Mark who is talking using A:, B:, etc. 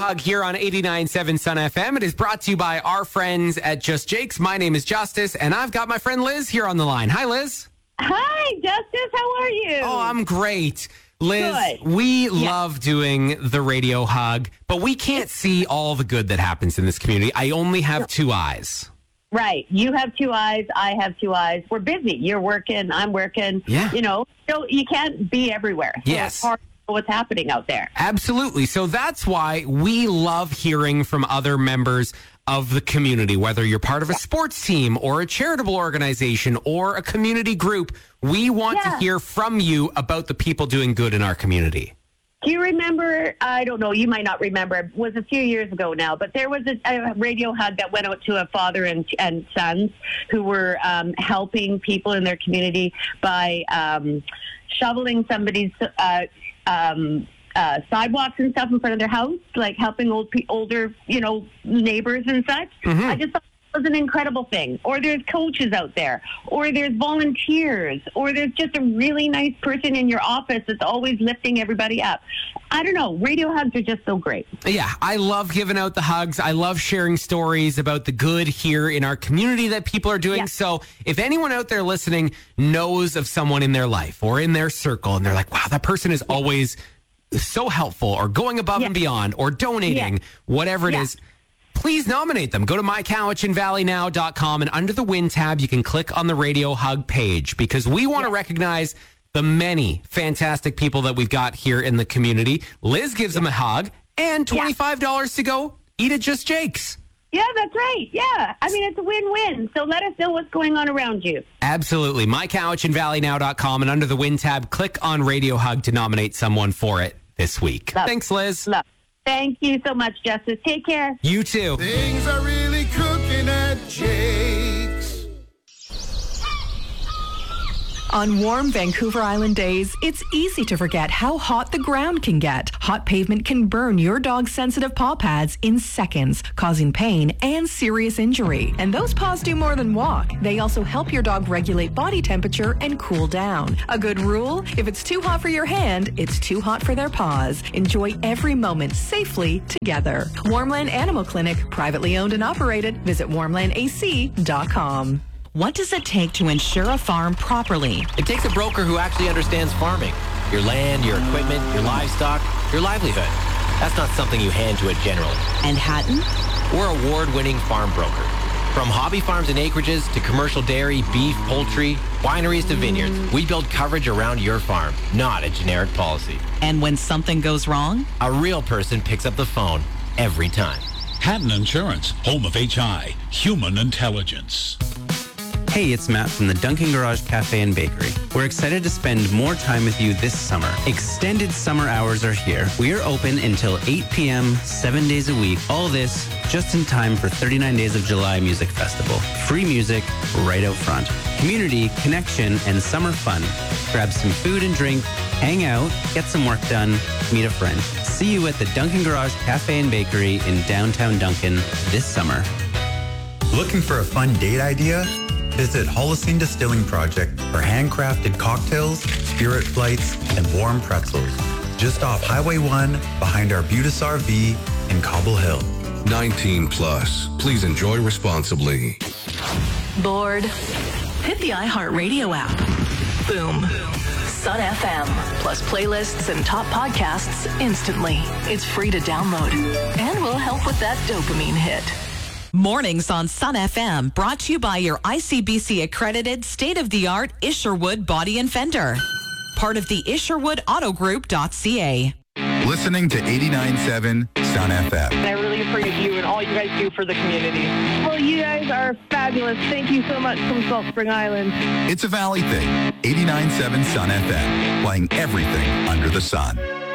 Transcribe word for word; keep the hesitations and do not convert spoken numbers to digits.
A: Hug here on eighty-nine point seven Sun F M. It is brought to you by our friends at Just Jake's. My name is Justice, and I've got my friend Liz here on the line. Hi, Liz.
B: Hi, Justice. How are you?
A: Oh, I'm great. Liz,
B: Good.
A: we
B: Yeah.
A: love doing the radio hug, but we can't see all the good that happens in this community. I only have two eyes.
B: Right. You have two eyes. I have two eyes. We're busy. You're working. I'm working.
A: Yeah.
B: You know, so you can't be everywhere. So
A: Yes.
B: It's hard to know what's happening out there.
A: Absolutely. So that's why we love hearing from other members of the community, whether you're part of a sports team or a charitable organization or a community group. We want
B: Yeah.
A: to hear from you about the people doing good in our community.
B: Do you remember, I don't know, you might not remember, it was a few years ago now, but there was a, a radio hug that went out to a father and, and sons who were um, helping people in their community by um, shoveling somebody's uh, um, uh, sidewalks and stuff in front of their house, like helping old pe- older, you know, neighbors and such.
A: Mhm.
B: I just thought it was an incredible thing. Or there's coaches out there, or there's volunteers, or there's just a really nice person in your office that's always lifting everybody up. I don't know. Radio hugs are just so great.
A: Yeah, I love giving out the hugs. I love sharing stories about the good here in our community that people are doing.
B: Yeah.
A: So if anyone out there listening knows of someone in their life or in their circle and they're like, wow, that person is always so helpful or going above
B: Yeah.
A: and beyond or donating,
B: Yeah.
A: whatever it
B: Yeah.
A: is, please nominate them. Go to my cowichan valley now dot com and under the Win tab, you can click on the Radio Hug page because we want to
B: Yeah.
A: recognize the many fantastic people that we've got here in the community. Liz gives them a hug and twenty-five dollars to go eat at Just Jake's.
B: Yeah, that's right. Yeah. I mean, it's a win-win. So let us know what's going on around you.
A: Absolutely. my cowichan valley now dot com and under the Win tab, click on Radio Hug to nominate someone for it this week.
B: Love.
A: Thanks, Liz.
B: Love. Thank you so much, Justice. Take care.
A: You too.
C: Things are really cooking at Jake's.
D: On warm Vancouver Island days, it's easy to forget how hot the ground can get. Hot pavement can burn your dog's sensitive paw pads in seconds, causing pain and serious injury. And those paws do more than walk. They also help your dog regulate body temperature and cool down. A good rule, if it's too hot for your hand, it's too hot for their paws. Enjoy every moment safely together. Warmland Animal Clinic, privately owned and operated. Visit warmland a c dot com.
E: What does it take to insure a farm properly?
F: It takes a broker who actually understands farming. Your land, your equipment, your livestock, your livelihood. That's not something you hand to a general.
E: And Hatton?
F: We're award-winning farm broker. From hobby farms and acreages to commercial dairy, beef, poultry, wineries to vineyards, we build coverage around your farm, not a generic policy.
E: And when something goes wrong?
F: A real person picks up the phone every time.
G: Hatton Insurance, home of H I, human intelligence.
H: Hey, it's Matt from the Duncan Garage Cafe and Bakery. We're excited to spend more time with you this summer. Extended summer hours are here. We are open until eight p.m., seven days a week. All this just in time for thirty-nine Days of July Music Festival. Free music right out front. Community, connection, and summer fun. Grab some food and drink, hang out, get some work done, meet a friend. See you at the Duncan Garage Cafe and Bakery in downtown Duncan this summer.
I: Looking for a fun date idea? Visit Holocene Distilling Project for handcrafted cocktails, spirit flights, and warm pretzels. Just off Highway one, behind Arbutus R V in Cobble Hill.
J: nineteen plus. Please enjoy responsibly.
D: Bored? Hit the iHeartRadio app. Boom. Sun F M. Plus playlists and top podcasts instantly. It's free to download. And will help with that dopamine hit.
E: Mornings on Sun F M, brought to you by your I C B C accredited state-of-the-art Isherwood Body and Fender. Part of the Isherwood Auto Group dot c a.
C: Listening to eighty-nine point seven Sun F M.
K: I really appreciate you and all you guys do for the community.
L: Well, you guys are fabulous. Thank you so much from Salt Spring Island.
C: It's a Valley thing. eighty-nine point seven Sun F M. Playing everything under the sun.